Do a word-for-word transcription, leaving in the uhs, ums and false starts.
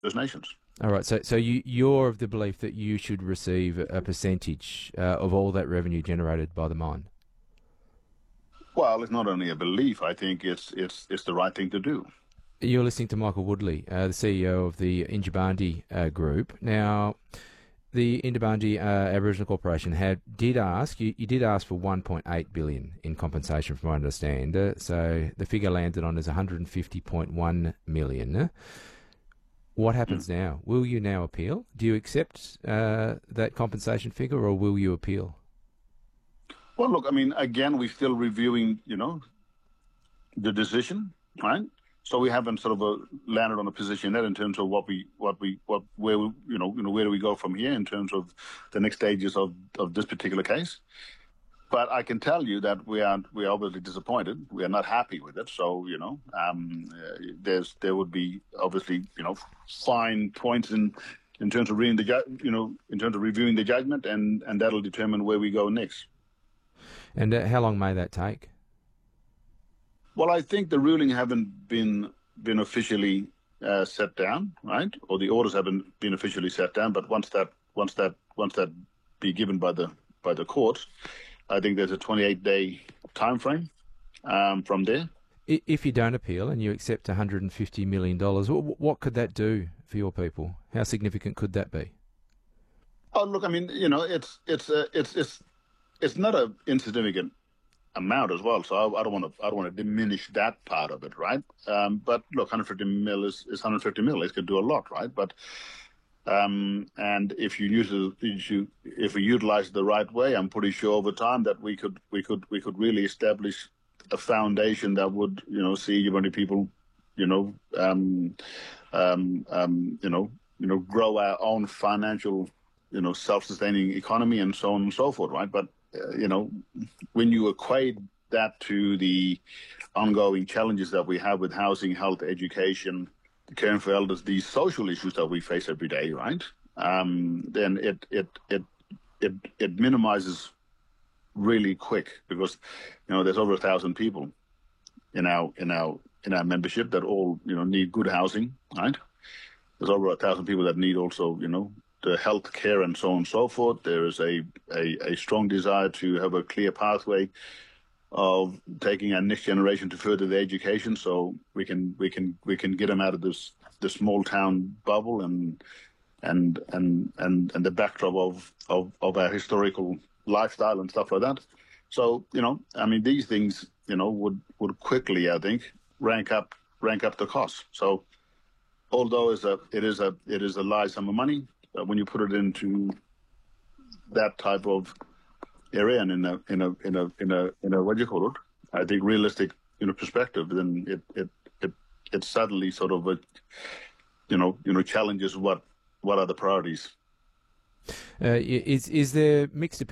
First Nations. All right. So, so you, you're of the belief that you should receive a percentage uh, of all that revenue generated by the mine? Well, it's not only a belief. I think it's it's it's the right thing to do. You're listening to Michael Woodley, uh, the C E O of the Injibandi uh, Group. Now, the Injibandi uh, Aboriginal Corporation had did ask you, you did ask for one point eight billion dollars in compensation, from what I understand. Uh, so the figure landed on is one hundred fifty point one million dollars. What happens Mm. now? Will you now appeal? Do you accept uh, that compensation figure, or will you appeal? Well, look, I mean, again, we're still reviewing, you know, the decision, right? So we haven't sort of uh, landed on a position yet in terms of what we, what we, what, where, we, you know, you know, where do we go from here in terms of the next stages of, of this particular case. But I can tell you that we are, we are obviously disappointed. We are not happy with it. So, you know, um, uh, there's, there would be obviously, you know, fine points in, in terms of reading the, ju- you know, in terms of reviewing the judgment, and, and that'll determine where we go next. And uh, how long may that take? Well, I think the ruling haven't been been officially uh, set down, right? Or the orders haven't been officially set down. But once that once that once that be given by the by the court, I think there's a twenty-eight day time frame um, from there. If you don't appeal and you accept one hundred fifty million dollars, what could that do for your people? How significant could that be? Oh, look, I mean, you know, it's it's uh, it's it's it's not an insignificant amount as well. So I, I don't want to I don't want to diminish that part of it, right? Um, but look, one hundred fifty mil is, is one hundred fifty mil. It could do a lot, right? But um, and if you use it, if you if we utilize it the right way, I'm pretty sure over time that we could we could we could really establish a foundation that would, you know, see many people, you know, um, um, um, you know, you know, grow our own financial, you know, self-sustaining economy and so on and so forth, right? But uh, you know, when you equate that to the ongoing challenges that we have with housing, health, education, caring for elders, these social issues that we face every day, right? Um, then it it it it it minimizes really quick, because you know there's over a thousand people in our in our in our membership that all, you know, need good housing, right? There's over a thousand people that need also, you know, the health care and so on and so forth. There is a, a, a strong desire to have a clear pathway of taking our next generation to further their education, so we can we can we can get them out of this this small town bubble and and and and and the backdrop of of, of our historical lifestyle and stuff like that. So, you know, I mean, these things, you know, would would quickly, I think, rank up rank up the cost. So, although it's a it is a it is a large sum of money, uh, when you put it into that type of area and in a in a in a in a in a what do you call it? I think realistic, you know, perspective, then it it it it suddenly sort of a, you know you know challenges what what are the priorities. Uh, is is there mixed opinions